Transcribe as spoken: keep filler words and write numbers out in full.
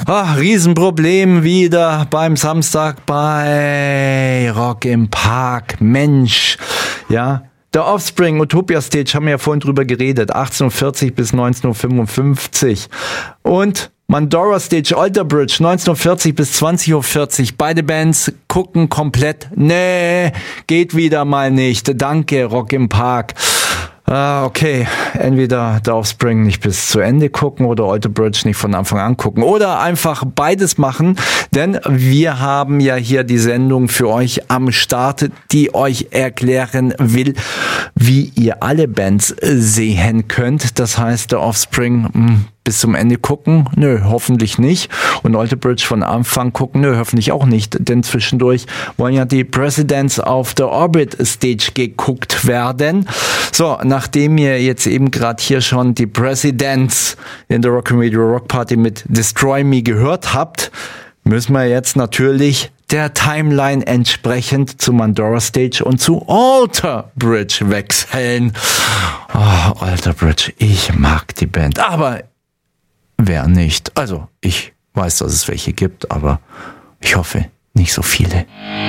Ach, Riesenproblem wieder beim Samstag bei Rock im Park. Mensch, ja. Der Offspring, Utopia Stage, haben wir ja vorhin drüber geredet. achtzehn Uhr vierzig bis neunzehn Uhr fünfundfünfzig. Und Mandora Stage, Alter Bridge, neunzehn Uhr vierzig bis zwanzig Uhr vierzig. Beide Bands gucken komplett. Nee, geht wieder mal nicht. Danke, Rock im Park. Ah, okay. Entweder der Offspring nicht bis zu Ende gucken oder Alter Bridge nicht von Anfang an gucken. Oder einfach beides machen, denn wir haben ja hier die Sendung für euch am Start, die euch erklären will, wie ihr alle Bands sehen könnt. Das heißt, der Offspring mh, bis zum Ende gucken? Nö, hoffentlich nicht. Und Alter Bridge von Anfang gucken? Nö, hoffentlich auch nicht. Denn zwischendurch wollen ja die Presidents auf der Orbit Stage geguckt werden. So, nachdem ihr jetzt eben gerade hier schon die Presidents in der Rock and Radio Rock Party mit Destroy Me gehört habt, müssen wir jetzt natürlich der Timeline entsprechend zu Mandora Stage und zu Alter Bridge wechseln. Oh, Alter Bridge, ich mag die Band, aber wer nicht? Also, ich weiß, dass es welche gibt, aber ich hoffe, nicht so viele.